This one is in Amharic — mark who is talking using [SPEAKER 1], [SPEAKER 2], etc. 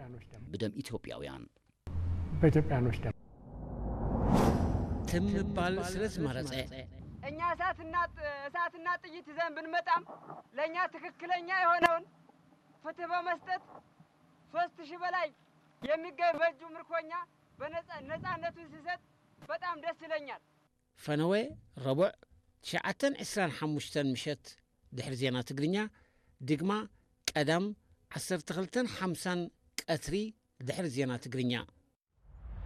[SPEAKER 1] بدم إثيوبياويان
[SPEAKER 2] በኢትዮጵያኖች ደም
[SPEAKER 3] ትምባል ስለዝ ማረጸ
[SPEAKER 4] እኛ እሳትና ጥይት ይዘን ብንመጣም ለኛ ትክክለኛ የሆነውን ፍትህ በመስጠት 3000 በላይ የሚገኝ በእጁ ምርኮኛ በነፃነቱን ሲሰጥ በጣም ደስ ይለኛል።
[SPEAKER 3] ፈነወ ረቡዕ 9:25 ምሽት ድሕሪ ዜና ትግርኛ ድግማ ቀዳም 12:50 ቀትሪ ድሕሪ ዜና ትግርኛ